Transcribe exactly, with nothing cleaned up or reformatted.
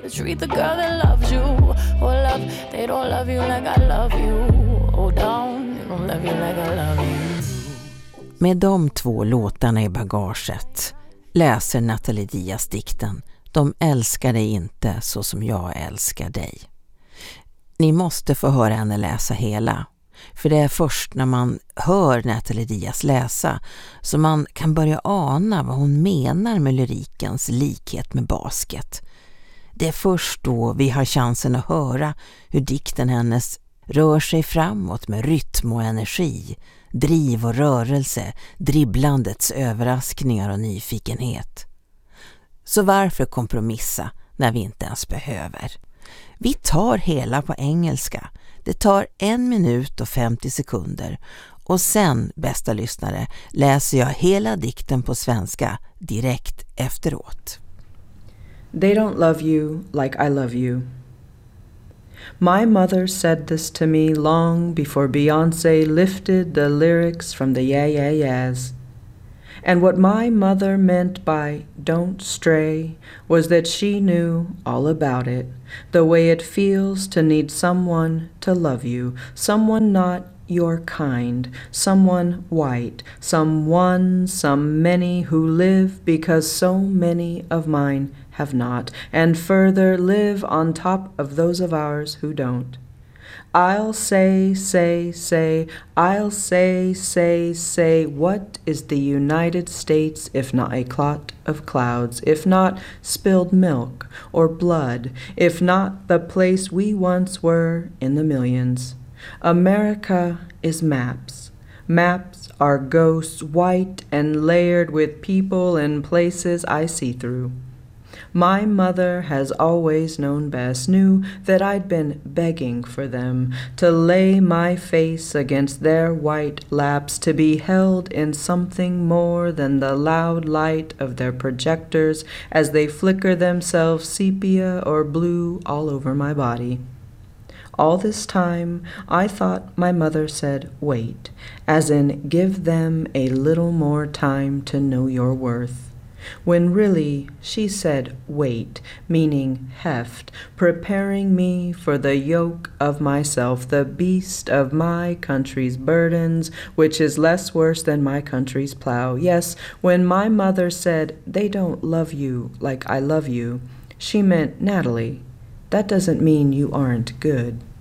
to treat the girl that loves you. Oh love, they don't love you like I love you. Oh down, they don't love you like I love you. Med de två låtarna i bagaget läser Nathalie Diaz dikten De älskar dig inte så som jag älskar dig. Ni måste få höra henne läsa hela. För det är först när man hör Nathalie Diaz läsa så man kan börja ana vad hon menar med lyrikens likhet med basket. Det är först då vi har chansen att höra hur dikten hennes rör sig framåt med rytm och energi, driv och rörelse, dribblandets överraskningar och nyfikenhet. Så varför kompromissa när vi inte ens behöver? Vi tar hela på engelska. Det tar en minut och femtio sekunder. Och sen, bästa lyssnare, läser jag hela dikten på svenska direkt efteråt. They don't love you like I love you. My mother said this to me long before Beyoncé lifted the lyrics from the yeah yeah yeahs. And what my mother meant by don't stray was that she knew all about it, the way it feels to need someone to love you, someone not your kind, someone white, someone, some many who live because so many of mine have not, and further live on top of those of ours who don't. I'll say, say, say, I'll say, say, say, what is the United States if not a clot of clouds, if not spilled milk or blood, if not the place we once were in the millions? America is maps. Maps are ghosts, white and layered with people and places I see through. My mother has always known best, knew that I'd been begging for them to lay my face against their white laps, to be held in something more than the loud light of their projectors as they flicker themselves sepia or blue all over my body. All this time, I thought my mother said, wait, as in give them a little more time to know your worth. When really she said wait, meaning heft, preparing me for the yoke of myself, the beast of my country's burdens, which is less worse than my country's plow. Yes, when my mother said, they don't love you like I love you, she meant, Natalie, that doesn't mean you aren't good.